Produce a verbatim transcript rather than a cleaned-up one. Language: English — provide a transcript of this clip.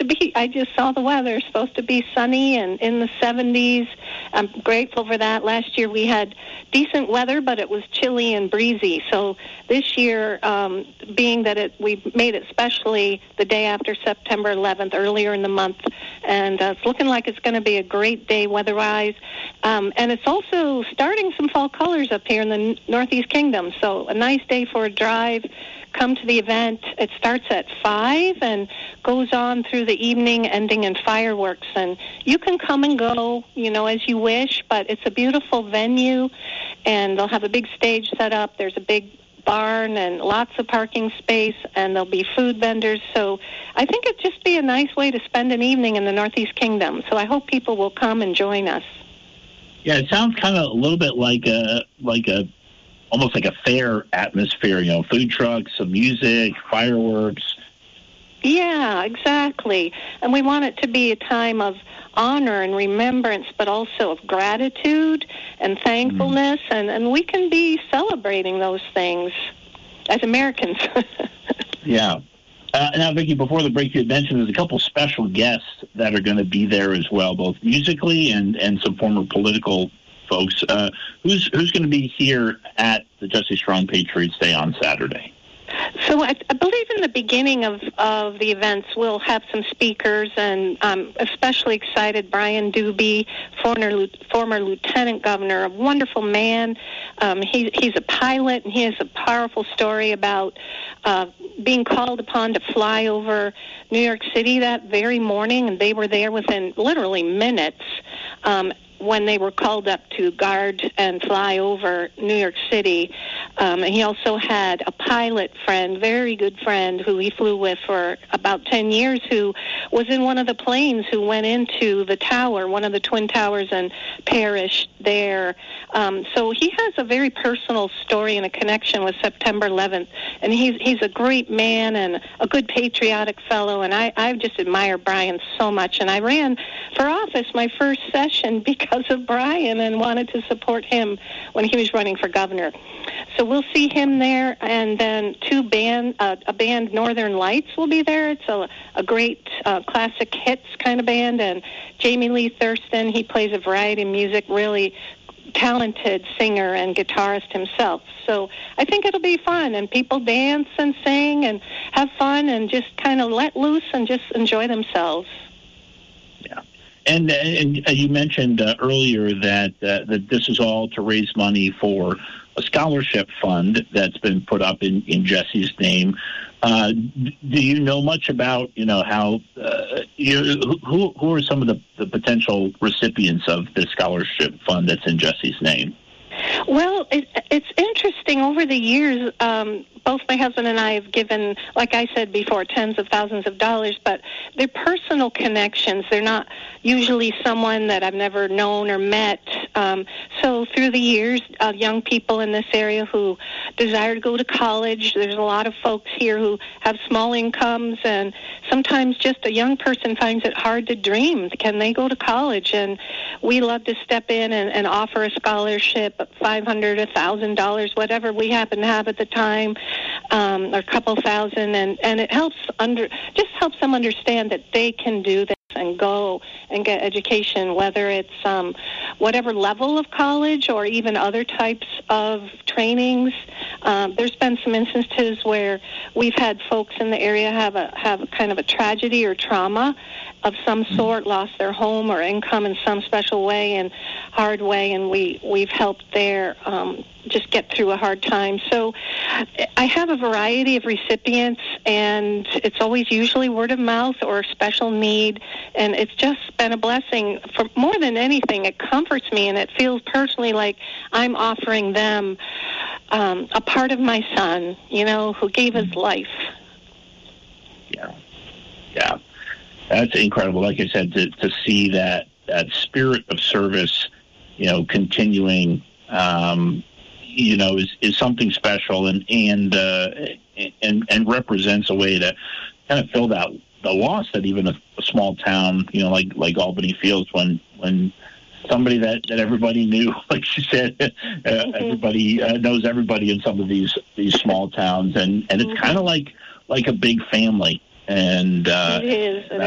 be, I just saw the weather, it's supposed to be sunny and in the seventies. I'm grateful for that. Last year we had decent weather, but it was chilly and breezy. So this year, um, being that it, we made it especially the day after September eleventh, earlier in the month, and uh, it's looking like it's going to be a great day weather-wise. Um, and it's also starting some fall colors up here in the Northeast Kingdom. So a nice day for a drive. Come to the event. It starts at five and goes on through the evening, ending in fireworks. And you can come and go, you know, as you wish, but it's a beautiful venue, and they'll have a big stage set up. There's a big barn and lots of parking space, and there'll be food vendors. So I think it'd just be a nice way to spend an evening in the Northeast Kingdom. So I hope people will come and join us. Yeah, it sounds kind of a little bit like a like a almost like a fair atmosphere, you know, food trucks, some music, fireworks. Yeah, exactly. And we want it to be a time of honor and remembrance, but also of gratitude and thankfulness, mm. and, and we can be celebrating those things as Americans. Yeah. Uh, now, Vicki, before the break, you had mentioned there's a couple special guests that are going to be there as well, both musically and, and some former political folks. Uh, who's who's going to be here at the Jesse Strong Patriots Day on Saturday? So I, I believe in the beginning of, of the events we'll have some speakers, and I'm especially excited. Brian Doobie, former former lieutenant governor, a wonderful man. Um, he, he's a pilot, and he has a powerful story about uh, being called upon to fly over New York City that very morning, and they were there within literally minutes. Um, when they were called up to guard and fly over New York City. Um, and he also had a pilot friend, very good friend, who he flew with for about ten years, who was in one of the planes who went into the tower, one of the Twin Towers, and perished there. Um, so he has a very personal story and a connection with September eleventh. And he's he's a great man and a good patriotic fellow, and I, I just admire Brian so much. And I ran for office my first session because because of Brian and wanted to support him when he was running for governor. So we'll see him there, and then two band, uh, a band, Northern Lights, will be there. It's a, a great uh, classic hits kind of band, and Jamie Lee Thurston, he plays a variety of music, really talented singer and guitarist himself. So I think it'll be fun, and people dance and sing and have fun and just kind of let loose and just enjoy themselves. Yeah. And, and you mentioned uh, earlier that uh, that this is all to raise money for a scholarship fund that's been put up in, in Jesse's name. Uh, do you know much about, you know, how, uh, you, who who are some of the, the potential recipients of this scholarship fund that's in Jesse's name? Well, it, it's interesting. Over the years, um, both my husband and I have given, like I said before, tens of thousands of dollars, but they're personal connections. They're not usually someone that I've never known or met. Um, so through the years, uh, young people in this area who desire to go to college, there's a lot of folks here who have small incomes, and sometimes just a young person finds it hard to dream. Can they go to college? And we love to step in and, and offer a scholarship, five hundred dollars, one thousand dollars, whatever we happen to have at the time, um, or a couple thousand, and, and it helps under just helps them understand that they can do this and go and get education, whether it's um, whatever level of college or even other types of trainings. Um, there's been some instances where we've had folks in the area have a have a kind of a tragedy or trauma of some sort, lost their home or income in some special way and hard way, and we, we've helped there um, just get through a hard time. So I have a variety of recipients, and it's always usually word of mouth or special need, and it's just been a blessing. For more than anything, it comforts me, and it feels personally like I'm offering them um, a part of my son, you know, who gave his life. Yeah, yeah. That's incredible. Like I said, to, to see that, that spirit of service, you know, continuing, um, you know, is, is something special and and, uh, and and represents a way to kind of fill that the loss that even a, a small town, you know, like like Albany feels when when somebody that, that everybody knew, like you said, uh, mm-hmm. everybody uh, knows everybody in some of these these small towns, and and it's mm-hmm. kind of like like a big family. And uh, it is.